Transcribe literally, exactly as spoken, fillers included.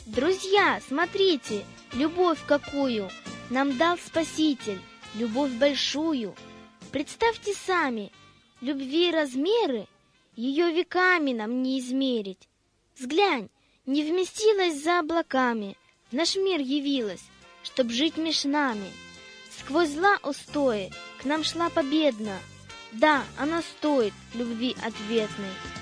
Друзья, смотрите, любовь какую нам дал Спаситель, любовь большую. Представьте сами, любви размеры, ее веками нам не измерить. Взглянь, не вместилась за облаками, в наш мир явилась, чтоб жить меж нами. Сквозь зла устои к нам шла победно. Да, она стоит любви ответной.